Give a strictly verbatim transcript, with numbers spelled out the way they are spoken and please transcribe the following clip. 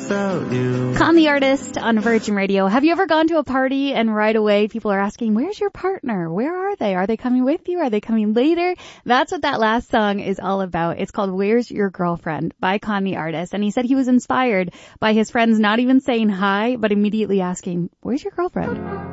without you. Con the Artist on Virgin Radio. Have you ever gone to a party and right away people are asking, where's your partner? Where are they? Are they coming with you? Are they coming later? That's what that last song is all about. It's called Where's Your Girlfriend by Con the Artist. And he said he was inspired by his friends not even saying hi, but immediately asking, where's your girlfriend?